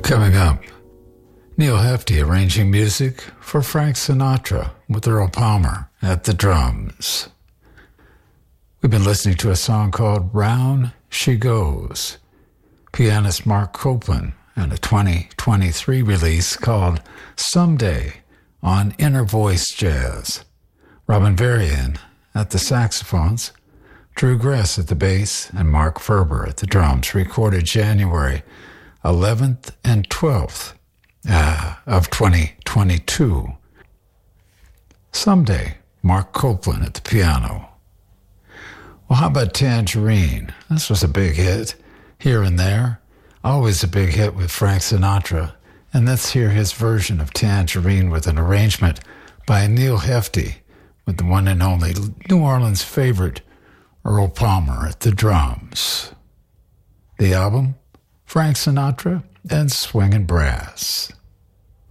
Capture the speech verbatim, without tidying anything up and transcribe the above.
Coming up, Neil Hefti arranging music for Frank Sinatra with Earl Palmer at the drums. We've been listening to a song called Round She Goes, pianist Mark Copeland, and a twenty twenty-three release called Someday on Inner Voice Jazz. Robin Varian at the saxophones, Drew Gress at the bass, and Mark Ferber at the drums, recorded January eleventh and twelfth uh, of twenty twenty-two. Someday, Mark Copeland at the piano. Well, how about Tangerine? This was a big hit here and there. Always a big hit with Frank Sinatra. And let's hear his version of Tangerine with an arrangement by Neil Hefti with the one and only New Orleans favorite Earl Palmer at the drums. The album, Frank Sinatra and Swingin' Brass.